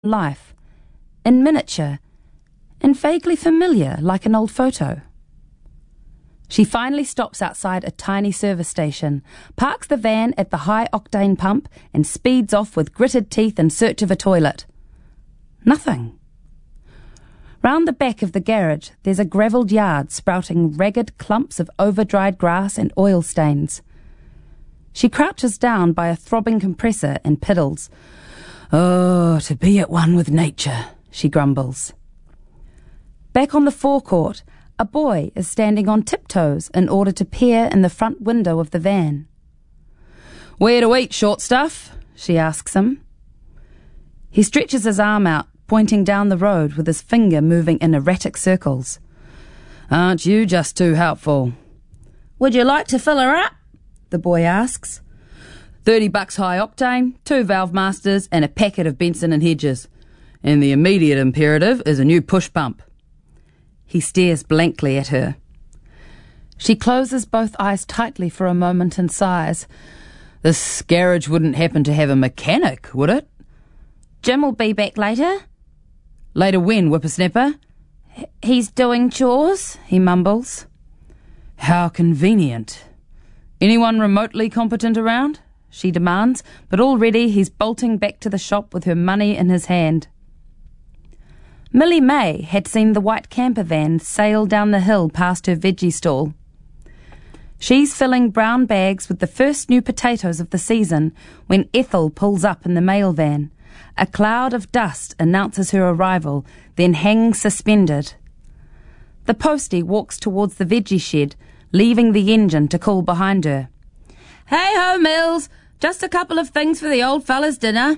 life, in miniature, and vaguely familiar like an old photo. She finally stops outside a tiny service station, parks the van at the high-octane pump, and speeds off with gritted teeth in search of a toilet. Nothing. Round the back of the garage, there's a gravelled yard sprouting ragged clumps of over-dried grass and oil stains. She crouches down by a throbbing compressor and piddles. "Oh, to be at one with nature," she grumbles. Back on the forecourt, a boy is standing on tiptoes in order to peer in the front window of the van. "Where to eat, short stuff?" she asks him. He stretches his arm out, pointing down the road with his finger moving in erratic circles. "Aren't you just too helpful?" "Would you like to fill her up?" the boy asks. $30 high octane, 2 valve masters, and a packet of Benson and Hedges. And the immediate imperative is a new push pump." He stares blankly at her. She closes both eyes tightly for a moment and sighs. "This garage wouldn't happen to have a mechanic, would it?" "Jim will be back later." "Later when, whippersnapper?" "He's doing chores," he mumbles. "How convenient. Anyone remotely competent around?" she demands, but already he's bolting back to the shop with her money in his hand. Millie May had seen the white camper van sail down the hill past her veggie stall. She's filling brown bags with the first new potatoes of the season when Ethel pulls up in the mail van. A cloud of dust announces her arrival, then hangs suspended. The postie walks towards the veggie shed, leaving the engine to call behind her. "Hey ho, Mills! Just a couple of things for the old fella's dinner."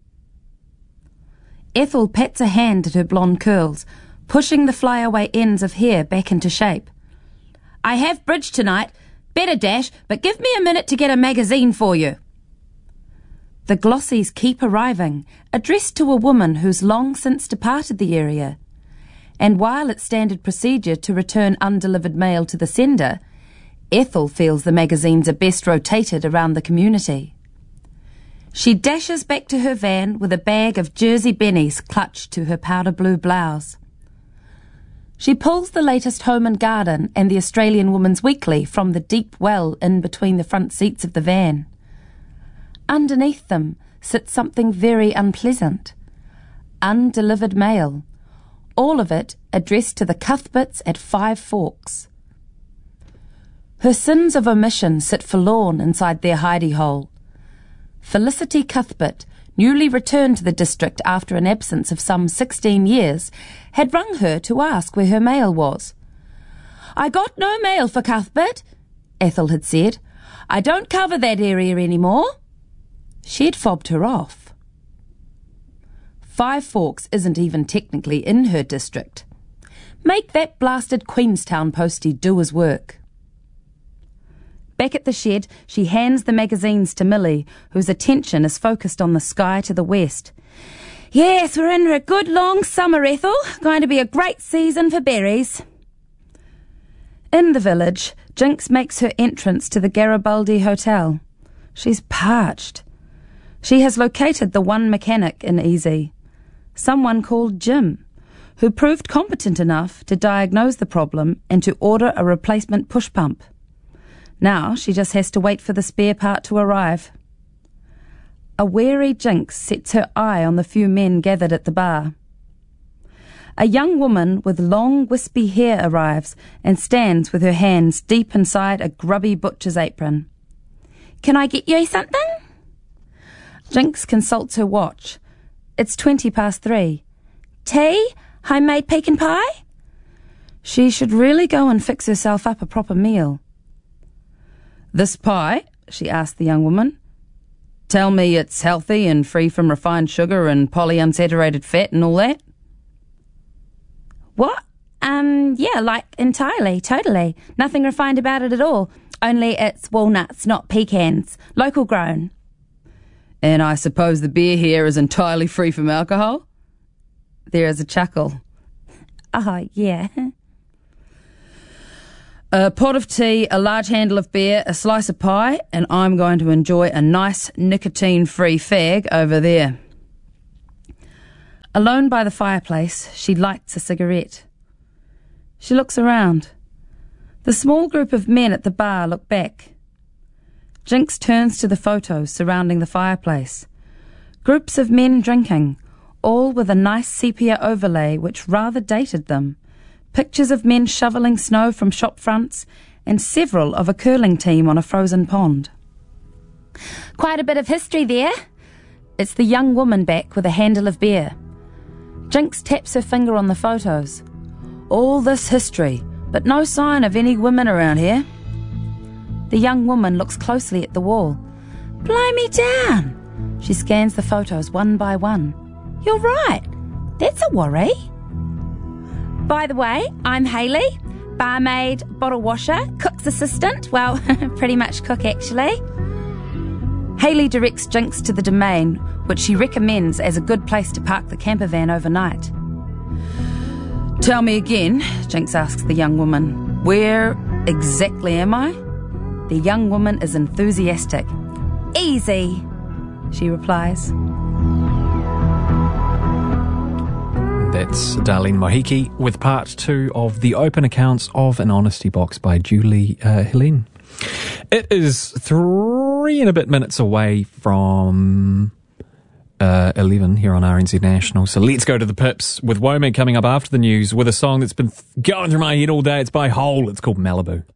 Ethel pats a hand at her blonde curls, pushing the flyaway ends of hair back into shape. "I have bridge tonight. Better dash, but give me a minute to get a magazine for you." The glossies keep arriving, addressed to a woman who's long since departed the area. And while it's standard procedure to return undelivered mail to the sender, Ethel feels the magazines are best rotated around the community. She dashes back to her van with a bag of Jersey Bennies clutched to her powder blue blouse. She pulls the latest Home and Garden and the Australian Woman's Weekly from the deep well in between the front seats of the van. Underneath them sits something very unpleasant. Undelivered mail. All of it addressed to the Cuthberts at 5 Forks. Her sins of omission sit forlorn inside their hidey hole. Felicity Cuthbert, newly returned to the district after an absence of some 16 years, had rung her to ask where her mail was. "I got no mail for Cuthbert," Ethel had said. "I don't cover that area anymore." She'd fobbed her off. 5 Forks isn't even technically in her district. Make that blasted Queenstown postie do his work. Back at the shed, she hands the magazines to Millie, whose attention is focused on the sky to the west. "Yes, we're in for a good long summer, Ethel. Going to be a great season for berries." In the village, Jinx makes her entrance to the Garibaldi Hotel. She's parched. She has located the one mechanic in Easy, someone called Jim, who proved competent enough to diagnose the problem and to order a replacement push pump. Now she just has to wait for the spare part to arrive. A wary Jinx sets her eye on the few men gathered at the bar. A young woman with long, wispy hair arrives and stands with her hands deep inside a grubby butcher's apron. "Can I get you something?" Jinx consults her watch. It's 3:20. "Tea? Homemade pecan pie?" She should really go and fix herself up a proper meal. "This pie?" she asked the young woman. "Tell me it's healthy and free from refined sugar and polyunsaturated fat and all that?" "What? Yeah, like entirely, totally. Nothing refined about it at all. Only it's walnuts, not pecans. Local grown." "And I suppose the beer here is entirely free from alcohol?" There is a chuckle. "Oh, yeah." "A pot of tea, a large handle of beer, a slice of pie, and I'm going to enjoy a nice nicotine-free fag over there." Alone by the fireplace, she lights a cigarette. She looks around. The small group of men at the bar look back. Jinx turns to the photos surrounding the fireplace. Groups of men drinking, all with a nice sepia overlay which rather dated them. Pictures of men shovelling snow from shop fronts, and several of a curling team on a frozen pond. Quite a bit of history there. It's the young woman back with a handle of beer. Jinx taps her finger on the photos. All this history, but no sign of any women around here. The young woman looks closely at the wall. Blow me down! She scans the photos one by one. You're right. That's a worry. By the way, I'm Hayley, barmaid, bottle washer, cook's assistant. Well, pretty much cook actually. Hayley directs Jinx to the domain, which she recommends as a good place to park the camper van overnight. Tell me again, Jinx asks the young woman, where exactly am I? The young woman is enthusiastic. Easy, she replies. That's Darlene Mohiki with part 2 of The Open Accounts of an Honesty Box by Julie Helene. It is 3 and a bit minutes away from 11 here on RNZ National. So let's go to the Pips with Womack coming up after the news with a song that's been going through my head all day. It's by Hole. It's called Malibu.